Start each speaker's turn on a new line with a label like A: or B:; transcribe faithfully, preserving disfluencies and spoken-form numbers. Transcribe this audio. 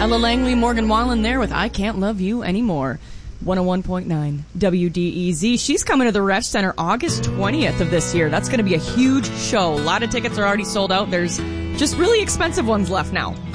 A: Ella Langley, Morgan Wallen there with I Can't Love You Anymore. one oh one point nine W D E Z. She's coming to the Resch Center August twentieth of this year. That's going to be a huge show. A lot of tickets are already sold out. There's just really expensive ones left now.